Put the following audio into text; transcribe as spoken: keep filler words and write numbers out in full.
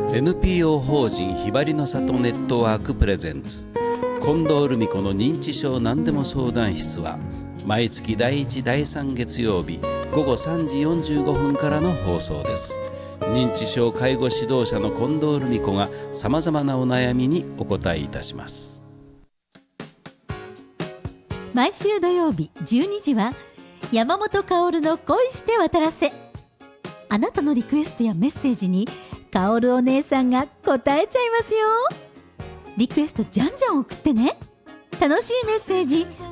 エヌピーオー 法人ひばりの里ネットワークプレゼンツ近藤留美子の認知症何でも相談室は毎月だいいちだいさん月曜日ごごさんじよんじゅうごふんからの放送です。認知症介護指導者の近藤留美子がさまざまなお悩みにお答えいたします。 毎週土曜日じゅうにじは山本薫の恋して渡らせ。あなたのリクエストやメッセージに薫お姉さんが答えちゃいますよ。リクエストじゃんじゃん送ってね。楽しいメッセージ